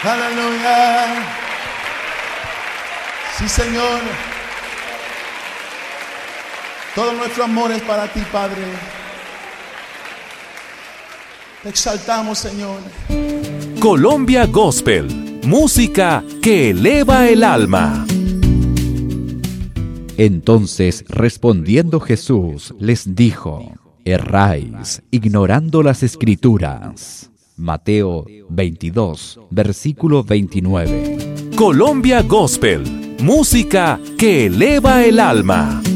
Aleluya. Sí, Señor. Todo nuestro amor es para ti, Padre. Te exaltamos, Señor. Colombia Gospel, música que eleva el alma. Entonces, respondiendo Jesús, les dijo: erráis, ignorando las Escrituras. Mateo 22, versículo 29. Colombia Gospel, música que eleva el alma.